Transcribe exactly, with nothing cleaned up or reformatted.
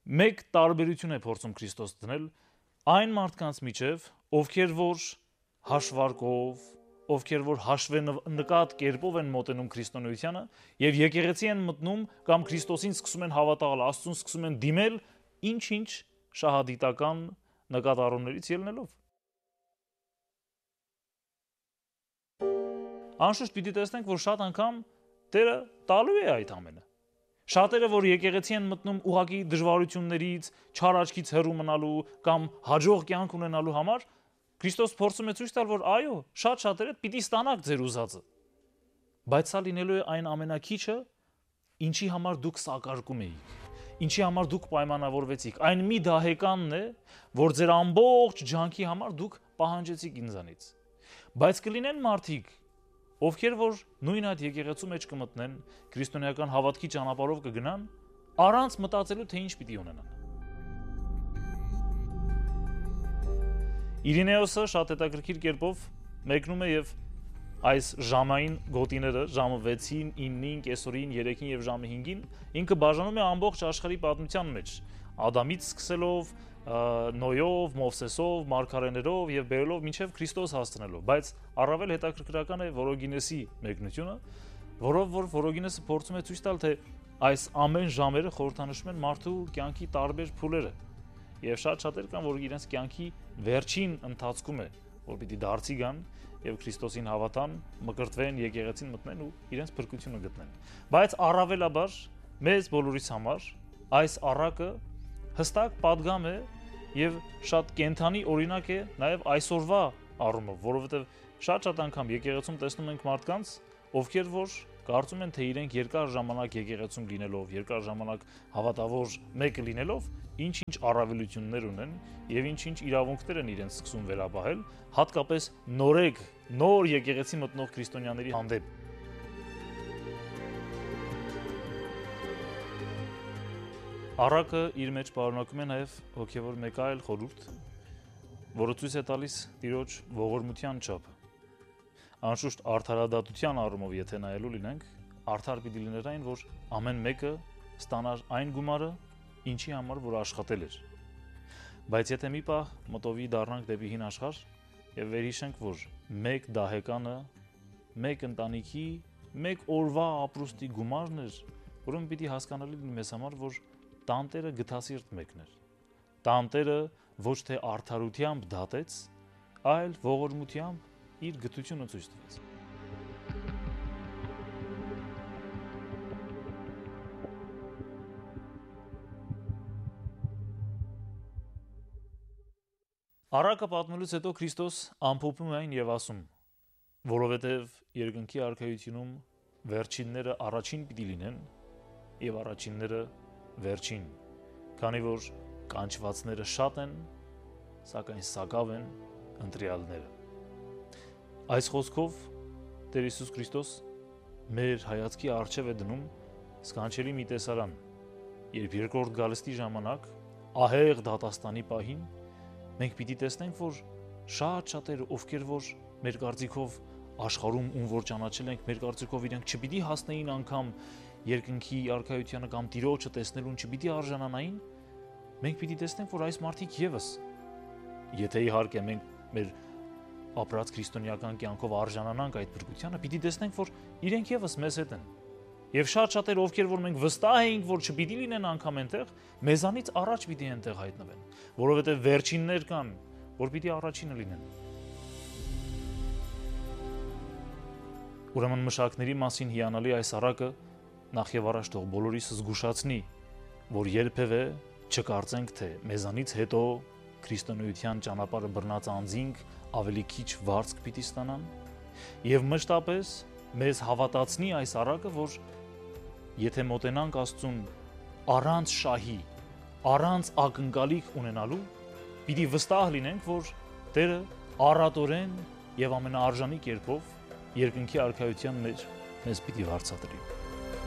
մեկ տարբերություն է փորձում Քրիստոս դնել այն մարդկանց միջև, ովքեր որ հաշվարկով, ովքեր որ հաշվենկատ կերպով են մոտենում քրիստոնեությանը եւ եկեղեցի են մտնում կամ Քրիստոսին սկսում են հավատալ, Աստծուն սկսում են դիմել ինչ-ինչ շահադիտական նկատառումներից ելնելով։ Անշուշտ պիտի տեսնենք, որ շատ անգամ Տերը տալու է այդ ամենը։ Շատերը, որ եկեղեցի են մտնում ուղղակի դժվարություններից, չար աչքից հեռու մնալու կամ հաջող կյանք ունենալու համար, Քրիստոս փորձում է ցույց տալ, որ այո, շատ շատերը պիտի ստանաք ձեր ուզածը։ Բայց սա լինելու է այն ամենակիչը, ինչի համար դուք սակարկում էիք, ինչի համար դուք պայմանավորվեցիք։ Այն մի դահեկանն է, որ ձեր ամբողջ ջանքի համար դուք պահանջեցիք ինձանից։ Բայց կլինեն մարդիկ, ովքեր որ նույն այդ եկեղեցու մեջ կմտնեն, քրիստոնեական հավատքի ճանապարհով կգնան, առանց մտածելու, թե ինչ պիտի ունենան։ Իրինեոսը շատ հետաքրքիր կերպով մեկնում է եւ այս ժամային գոտիները, ժամը վեցին, իննին, կեսօրին, երեքին եւ ժամը հինգին, ինքը բաժանում է ամբողջ աշխարհի պատմության մեջ, Ադամից սկսելով, Նոյով, Մովսեսով, մարգարեներով եւ բերելով մինչեւ Քրիստոս հասցնելով, բայց առավել հետաքրքրական է Որոգինեսի մեկնությունը, որով որ Որոգինեսը փորձում է ցույց տալ, թե այս ամեն ժամերը խորհրդանշում են մարդու կյանքի տարբեր փուլերը եւ շատ շատեր կան, որ իրենց կյանքի վերջին ընթացքում է, որ պիտի դարձի գան եւ Քրիստոսին հավատան, մկրտվեն, եկեղեցին մտնեն ու իրենց փրկությունը գտնեն։ Բայց առավելաբար մեզ բոլորիս համար այս առակը հստակ պատգամ է եւ շատ կենթանի օրինակ է նաեւ այսօրվա առումով, որովհետեւ շատ-շատ անգամ եկեղեցում տեսնում ենք մարդկանց, ովքեր որ կարծում են, թե իրենք երկար ժամանակ եկեղեցում լինելով, երկար ժամանակ հավատավոր մեկը լինելով, ինչ-ինչ առավելություններ ունեն եւ ինչ-ինչ իրավունքներ են իրենց սկսում վերապահել, հատկապես նորեկ, նոր եկեղեցի մտնող քրիստոնյաների հանդեպ։ Առակը իր մեջ պարունակում է նաև հոգևոր մեկ այլ խորհուրդ, որը ցույց է տալիս Տիրոջ ողորմության չափը։ Անշուշտ արդարադատության առումով եթե նայելու լինենք, արդար պիտի լիներ այն, որ ամեն մեկը ստանար այն գումարը, ինչի համար որ աշխատել էր։ Բայց եթե մի պահ մտովի դառնանք դեպի հին աշխարհ եւ վերհիշենք, որ մեկ դահեկանը, մեկ ընտանիքի, մեկ օրվա ապրուստի գումարն էր, որում պիտի հասկանալի լինի մեզ համար, որ տանտերը գթասիրտ մեկն էր։ Տանտերը ոչ թե արդարությամբ դատեց, այլ ողորմությամբ իր գթությունը ցույց տվեց։ Առակը պատմելուց հետո Քրիստոս ամփոփում է այն եւ ասում. որովհետեւ երկնքի արքայությունում վերջինները առաջին պիտի լինեն եւ առաջինները վերջին, քանի որ կանչվածները շատ են, սակայն սակավ են ընտրյալները։ Այս խոսքով Տեր Հիսուս Քրիստոս մեր հայացքի առջև է դնում սքանչելի մի տեսարան, երբ երկրորդ գալստի ժամանակ ահեղ դատաստանի պահին մենք պիտի տեսնենք, որ շատ շատերը, ովքեր որ մեր կարծիքով աշխարհում ում որ ճանաչել ենք, մեր կարծիքով իրենք չպիտի հասնեին անգամ երկնքի արքայությանը կամ Տիրոջը տեսնելուն չպիտի արժանանային, մենք պիտի տեսնենք, որ այս մարդիկ եւս, եթե իհարկե մենք մեր ապրած քրիստոնեական կյանքով արժանանանք այդ փրկությանը, պիտի տեսնենք, որ իրենք եւս մեզ հետ են։ Եվ շատ շատեր, ովքեր որ մենք վստահ էինք, որ չպիտի լինեն անգամ այնտեղ, մեզանից առաջ պիտի այնտեղ հայտնվեն, որովհետեւ վերջիններ կան, որ պիտի առաջինը լինեն։ Ուրեմն մշակների մասին հիանալի այս առակը նախ եւ առաջ թող բոլորիս զգուշացնի, որ երբևէ չկարծենք, թե մեզանից հետո քրիստոնեության ճանապարհը բռնած անձինք ավելի քիչ վարձք պիտի ստանան, եւ մշտապես մեզ հավատացնի այս առակը, որ եթե մոտենանք Աստծուն առանց շահի, առանց ակնկալիք ունենալու, պիտի վստահ լինենք, որ Տերը առատորեն եւ ամենաարժանի կերպով երկնքի արքայության մեջ մեզ պիտի վարձատրի։